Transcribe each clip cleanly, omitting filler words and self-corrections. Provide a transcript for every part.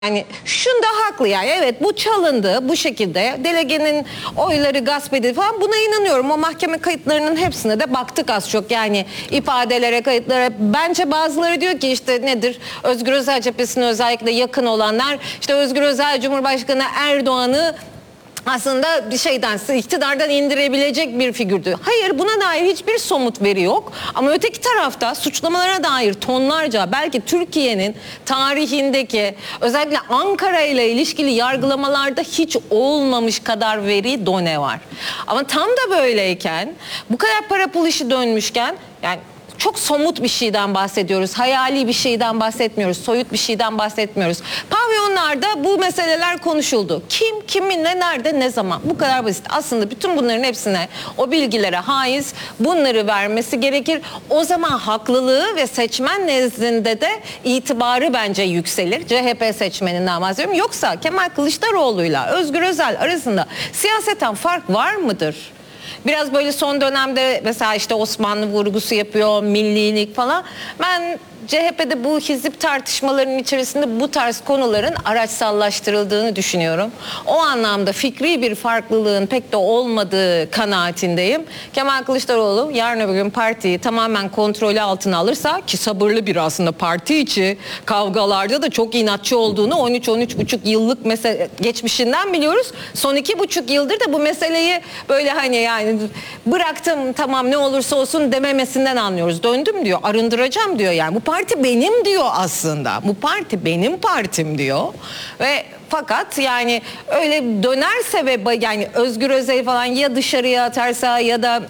Yani şunda haklı yani, evet bu çalındı, bu şekilde delegenin oyları gasp edildi falan, buna inanıyorum. O mahkeme kayıtlarının hepsine de baktık az çok, yani ifadelere, kayıtlara. Bence bazıları diyor ki işte nedir, Özgür Özel cephesine özellikle yakın olanlar işte Özgür Özel Cumhurbaşkanı Erdoğan'ı aslında bir şeyden, iktidardan indirebilecek bir figürdü. Hayır, buna dair hiçbir somut veri yok. Ama öteki tarafta suçlamalara dair tonlarca, belki Türkiye'nin tarihindeki özellikle Ankara ile ilişkili yargılamalarda hiç olmamış kadar veri, done var. Ama tam da böyleyken, bu kadar para pul işi dönmüşken, yani çok somut bir şeyden bahsediyoruz. Hayali bir şeyden bahsetmiyoruz. Soyut bir şeyden bahsetmiyoruz. Pavyonlarda bu meseleler konuşuldu. Kim, kiminle, nerede, ne zaman? Bu kadar basit. Aslında bütün bunların hepsine, o bilgilere haiz, bunları vermesi gerekir. O zaman haklılığı ve seçmen nezdinde de itibarı bence yükselir. CHP seçmeninden bahsediyorum. Yoksa Kemal Kılıçdaroğlu'yla Özgür Özel arasında siyaseten fark var mıdır? Biraz böyle son dönemde mesela işte Osmanlı vurgusu yapıyor, millilik falan. Ben CHP'de bu hizip tartışmalarının içerisinde bu tarz konuların araçsallaştırıldığını düşünüyorum. O anlamda fikri bir farklılığın pek de olmadığı kanaatindeyim. Kemal Kılıçdaroğlu yarın öbür gün partiyi tamamen kontrolü altına alırsa, ki sabırlı bir aslında, parti içi kavgalarda da çok inatçı olduğunu 13-13,5 yıllık geçmişinden biliyoruz. Son 2,5 yıldır da bu meseleyi böyle hani yani bıraktım tamam ne olursa olsun dememesinden anlıyoruz. Döndüm diyor, arındıracağım diyor, yani bu parti benim diyor aslında. Bu parti benim partim diyor. Ve fakat yani öyle dönerse ve yani Özgür Özel falan ya dışarıya atarsa ya da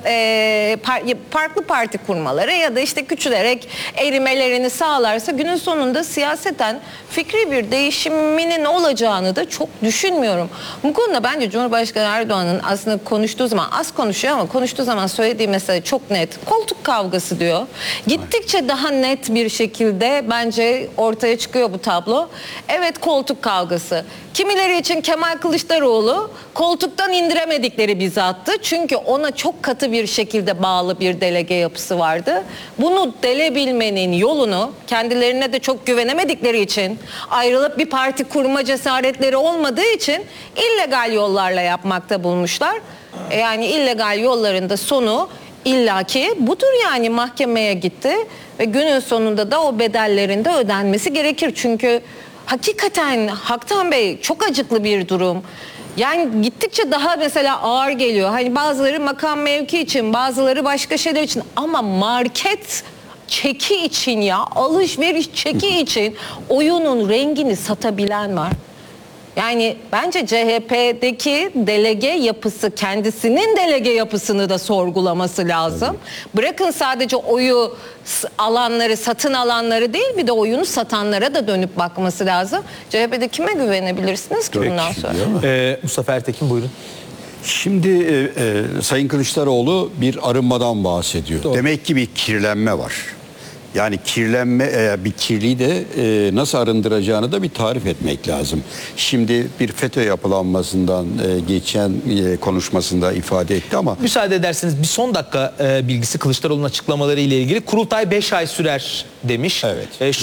farklı parti kurmaları ya da işte küçülerek erimelerini sağlarsa, günün sonunda siyaseten fikri bir değişiminin olacağını da çok düşünmüyorum. Bu konuda bence Cumhurbaşkanı Erdoğan'ın aslında konuştuğu zaman, az konuşuyor ama konuştuğu zaman söylediği mesele çok net. Koltuk kavgası diyor. Gittikçe daha net bir şekilde bence ortaya çıkıyor bu tablo. Evet, koltuk kavgası. Kimileri için Kemal Kılıçdaroğlu koltuktan indiremedikleri bir zattı. Çünkü ona çok katı bir şekilde bağlı bir delege yapısı vardı. Bunu delebilmenin yolunu, kendilerine de çok güvenemedikleri için, ayrılıp bir parti kurma cesaretleri olmadığı için illegal yollarla yapmakta bulmuşlar. Yani illegal yolların da sonu illaki budur, yani mahkemeye gitti ve günün sonunda da o bedellerin de ödenmesi gerekir. Çünkü hakikaten Haktan Bey çok acıklı bir durum. Yani gittikçe daha mesela ağır geliyor. Hani bazıları makam mevki için, bazıları başka şeyler için, ama market çeki için, ya alışveriş çeki için oyunun rengini satabilen var. Yani bence CHP'deki delege yapısı, kendisinin delege yapısını da sorgulaması lazım. Bırakın sadece oyu alanları, satın alanları değil, bir de oyunu satanlara da dönüp bakması lazım. CHP'de kime güvenebilirsiniz ki bundan sonra? Mustafa Ertekin, buyurun. Şimdi Sayın Kılıçdaroğlu bir arınmadan bahsediyor. Doğru. Demek ki bir kirlenme var. Yani kirlenme, bir kirliği de nasıl arındıracağını da bir tarif etmek lazım. Şimdi bir FETÖ yapılanmasından geçen konuşmasında ifade etti ama... Müsaade ederseniz bir son dakika bilgisi Kılıçdaroğlu'nun açıklamaları ile ilgili. Kurultay 5 ay sürer demiş. Evet.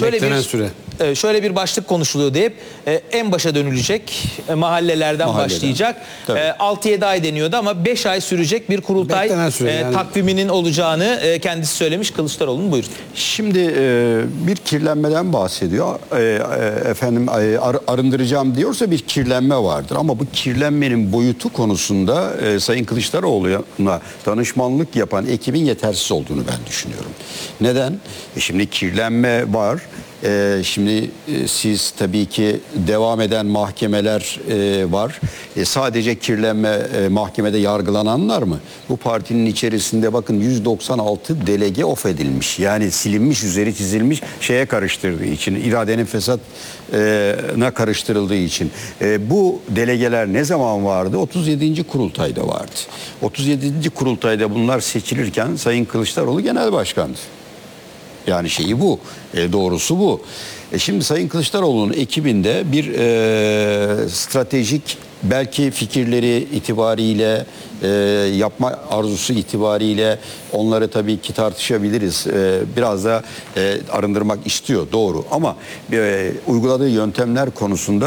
Şöyle bir başlık konuşuluyor deyip en başa dönülecek, mahallelerden başlayacak. 6-7 ay deniyordu ama 5 ay sürecek bir kurultay takviminin olacağını kendisi söylemiş. Kılıçdaroğlu'nun, buyurun. Şimdi bir kirlenmeden bahsediyor. Efendim arındıracağım diyorsa bir kirlenme vardır. Ama bu kirlenmenin boyutu konusunda Sayın Kılıçdaroğlu'na danışmanlık yapan ekibin yetersiz olduğunu ben düşünüyorum. Neden? Şimdi kirlenme var. Şimdi siz tabii ki devam eden mahkemeler var. Sadece kirlenme mahkemede yargılananlar mı? Bu partinin içerisinde bakın 196 delege off edilmiş. Yani silinmiş, üzeri çizilmiş, şeye karıştırdığı için, iradenin fesatına karıştırıldığı için. Bu delegeler ne zaman vardı? 37. kurultayda vardı. 37. kurultayda bunlar seçilirken Sayın Kılıçdaroğlu genel başkandı. Yani şeyi bu, doğrusu bu. Şimdi Sayın Kılıçdaroğlu'nun ekibinde bir stratejik belki fikirleri itibariyle, yapma arzusu itibariyle onları tabii ki tartışabiliriz. Biraz da arındırmak istiyor, doğru. Ama uyguladığı yöntemler konusunda